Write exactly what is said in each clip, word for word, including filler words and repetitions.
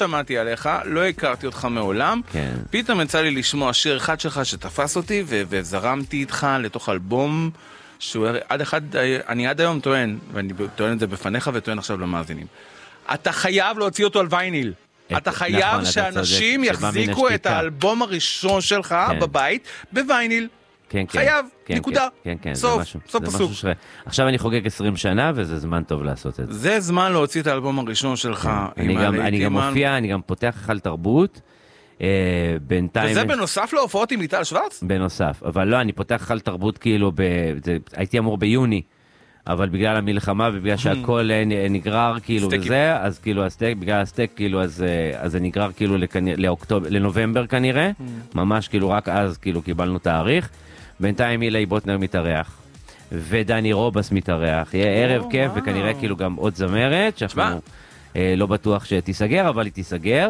שמעתי עליך, לא הכרתי אותך מעולם, כן. פתאום יצא לי לשמוע שיר אחד שלך שתפס אותי, ו- וזרמתי איתך לתוך אלבום, שהוא עד אחד, אני עד היום טוען, ואני טוען את זה בפניך וטוען עכשיו למאזינים. אתה חייב להוציא אותו על וייניל. אתה חייב שאנשים יחזיקו את האלבום הראשון שלך בבית בווייניל. כן, כן. חייב, כן, נקודה. כן, כן, סוף, זה משהו, סוף זה פסוק. משהו ש... עכשיו אני חוגג עשרים שנה, וזה זמן טוב לעשות את זה. זה זמן להוציא את האלבום הראשון שלך. כן. אני, גם, אני גם מופיע, אני גם פותח חל תרבות. אה, בינתיים... וזה בנוסף להופעות עם ליטל שוורץ? בנוסף, אבל לא, אני פותח חל תרבות כאילו, ב... זה... הייתי אמור ביוני, אבל בגלל המלחמה ובגלל שהכל נגרר כאילו וזה, אז כאילו הסטייק, בגלל הסטייק כאילו, אז, אז זה נגרר כאילו לכנ... לאוקטובר, לנובמבר כנראה, ממש כאילו רק אז כאילו קיבלנו תאריך. בינתיים אילי בוטנר מתארח, ודני רובס מתארח. יהיה ערב כיף, וכנראה כאילו גם עוד זמרת, שאנחנו לא בטוח שתיסגר, אבל היא תיסגר.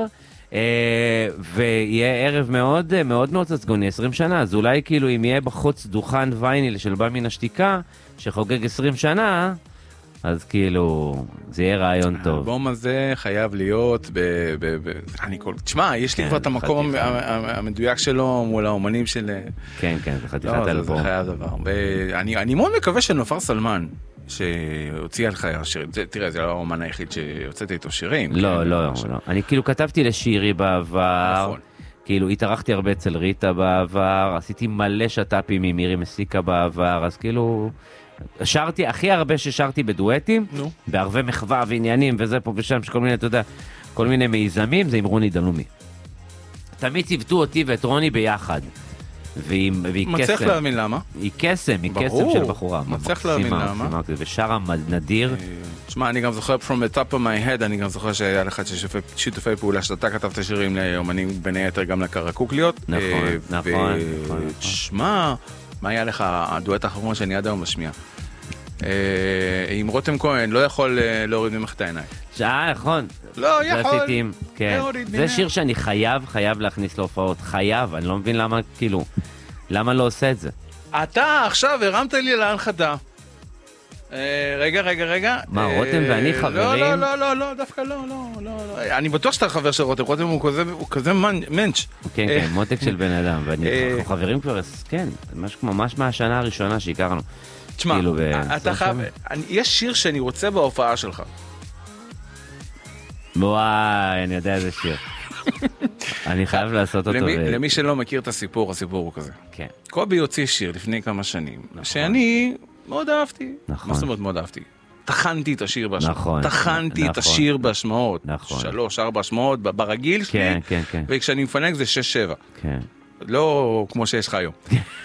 ויהיה ערב מאוד מאוד מאוד ססגוני, עשרים שנה. אז אולי כאילו אם יהיה בחוץ דוכן וייניל של בא מן השתיקה, שחוגג עשרים שנה, אז כאילו, זה יהיה רעיון טוב. האלבום הזה חייב להיות ב... ב, ב אני כל... תשמע, יש לי כבר את המקום המדויק שלו מול האומנים של... כן, כן, זה חתיכת אלבום. זה חייב דבר. אני מאוד מקווה שנופר סלמן, שהוציא עליך שירים, תראה, זה לא האומן היחיד שהוצאתי איתו שירים. לא, לא, לא. אני כאילו כתבתי לשירי בעבר. נכון. כאילו, התארחתי הרבה אצל ריטה בעבר, עשיתי מלא שטאפים עם מירי מסיקה בעבר, אז כאילו... שרתי, הכי הרבה ששרתי בדואטים, בערבי מחווה ועניינים וזה פה ושם, שכל מיני, אתה יודע, כל מיני מיזמים, זה עם רוני דנומי. תמיד ציוותו אותי ואת רוני ביחד. והיא קסם. מצליח להאמין למה? היא קסם, היא קסם של בחורה. מצליח להאמין למה? ושרה נדיר. תשמע, אני גם זוכר from the top of my head, אני גם זוכר שהיה לך שיתופי פעולה שאתה כתבת שירים לאומנים, בין היתר גם לקרקוקליות. נכון, נכון. תשמע, מה היה לך הדואט האחרון שאני עד היום משמיע? עם רותם כהן, לא יכול להוריד ממך את העיניים. שעה, נכון. לא יכול. זה שיר שאני חייב, חייב להכניס להופעות. חייב, אני לא מבין למה, כאילו, למה לא עושה את זה. אתה עכשיו הרמת לי להנחתה. רגע, רגע, רגע. מה, רותם ואני חברים? לא, לא, לא, לא, דווקא לא, לא, לא. אני בטוח שאתה חבר של רותם, רותם הוא כזה מנץ'. כן, כן, מותק של בן אדם, ואנחנו חברים כבר, כן, ממש מהשנה הראשונה שהכרנו. תשמע, אתה חייב, יש שיר שאני רוצה בהופעה שלך. וואי, אני יודע איזה שיר. אני חייב לעשות אותו. למי שלא מכיר את הסיפור, הסיפור הוא כזה. כן. קובי הוציא שיר לפני כמה שנים, שאני מאוד אהבתי. מה זאת אומרת מאוד אהבתי? תחנתי את השיר בהשמעות. נכון. תחנתי את השיר בהשמעות. נכון. שלוש, ארבע השמעות ברגיל שלי. כן, כן, כן. וכשאני מפנק זה שש, שבע. כן. לא כמו שיש לך היום.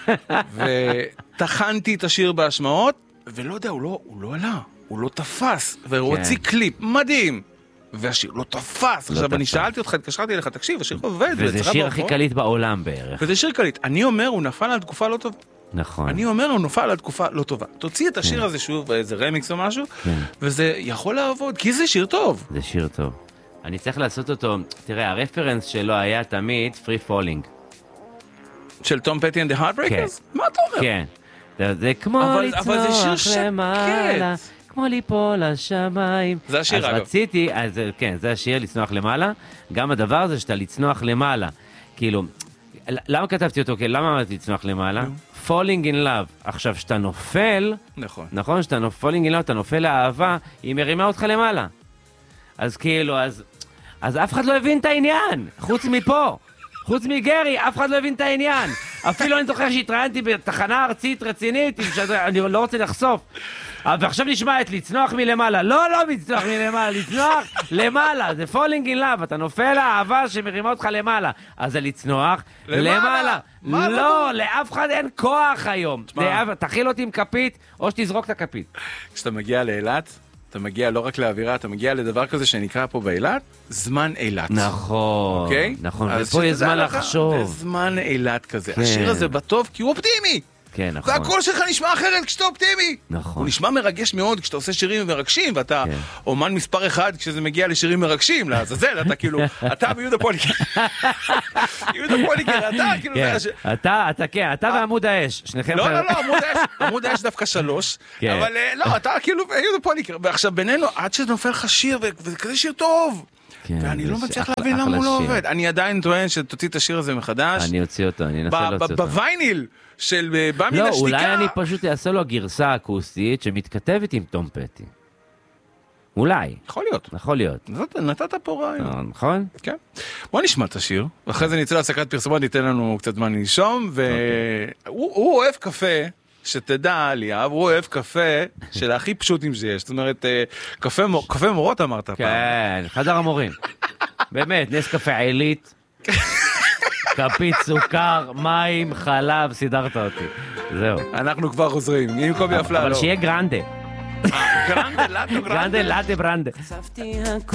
ותחנתי את השיר בהשמעות, ולא יודע, הוא לא, הוא לא עלה, הוא לא תפס, והוא הוציא קליפ מדהים, והשיר לא תפס. עכשיו אני שאלתי אותך, התקשרתי אליך, תקשיב, השיר עובד. וזה שיר הכי קליט בעולם בערך. וזה שיר קליט. אני אומר, הוא נפל על תקופה לא טובה. נכון. אני אומר, הוא נופל על תקופה לא טובה. תוציא את השיר הזה שוב, באיזה רמיקס או משהו, וזה יכול לעבוד, כי זה שיר טוב. זה שיר טוב. אני צריך לעשות אותו, תראה, הרפרנס שלו היה תמיד Free Falling. של תום פטי and the Heartbreakers? מה אתה אומר? כן. זה כמו לצנוח למעלה, כמו ליפול לשמיים. זה השיר, אגב. אז רציתי, אז כן, זה השיר, לצנוח למעלה. גם הדבר הזה שאתה לצנוח למעלה. כאילו, למה כתבתי אותו? למה אמרתי לצנוח למעלה? Falling in love. עכשיו, שאתה נופל, נכון. נכון, שאתה falling in love, אתה נופל לאהבה, היא מרימה אותך למעלה. אז כאילו, אז, אז אף אחד לא הבין את העניין, חוץ מפה. חוץ מגרי, אף אחד לא הבין את העניין. אפילו אני זוכר שהתראיינתי בתחנה ארצית רצינית, אני לא רוצה לחשוף. ועכשיו נשמע את לצנוח מלמעלה. לא, לא לצנוח מלמעלה, לצנוח למעלה. זה falling in love, אתה נופל לאהבה שמרימה אותך למעלה. אז זה לצנוח למעלה. לא, לאף אחד אין כוח היום. תכיל אותי עם כפית, או שתזרוק את הכפית. כשאתה מגיע לאילת, אתה מגיע לא רק לאווירה, אתה מגיע לדבר כזה שנקרא פה באילת, זמן אילת. נכון, אוקיי? נכון, ופה יש זמן לחשוב. זה זמן אילת כזה. השיר הזה בטוב כי הוא אופטימי. כן, נכון. והקול שלך נשמע אחרת כשאתה אופטימי. נכון. הוא נשמע מרגש מאוד כשאתה עושה שירים מרגשים, ואתה אומן מספר אחד כשזה מגיע לשירים מרגשים, לעזאזל, אתה כאילו, אתה ויהודה פוליקר. יהודה פוליקר, אתה כאילו... אתה, אתה, כן, אתה ועמוד האש, שניכם... לא, לא, לא, עמוד האש, עמוד האש דווקא שלוש, אבל לא, אתה כאילו יהודה פוליקר, ועכשיו בינינו, עד שנופל לך שיר, וזה כזה שיר טוב. כן, ואני לא זה מצליח אחלה- להבין למה אחלה הוא לא שיר. עובד. אני עדיין טוען שתוציא את השיר הזה מחדש. אני אוציא אותו, אני ב- אנסה להוציא ב- אותו. בווייניל של אה, בא מן לא, השתיקה. אולי אני פשוט אעשה לו גרסה אקוסטית שמתכתבת עם תום פטי. אולי, יכול להיות. יכול להיות. זאת, נתת פה רעיון. אה, נכון? כן. בוא נשמע את השיר, ואחרי זה נצא להפסקת פרסומות, ניתן לנו קצת זמן לנשום, והוא הוא אוהב קפה, שתדע ליאב, הוא אוהב קפה של הכי פשוטים שיש. זאת אומרת, אה, קפה מור- קפה מורות אמרת פעם. כן, חדר המורים. באמת, נס קפה עילית, כפית סוכר, מים, חלב, סידרת אותי. זהו. אנחנו כבר חוזרים, עם קובי אפללו. אבל שיהיה גרנדה. גרנדה, לאטו, גרנדה, לאטה ברנדה. חשפתי הכל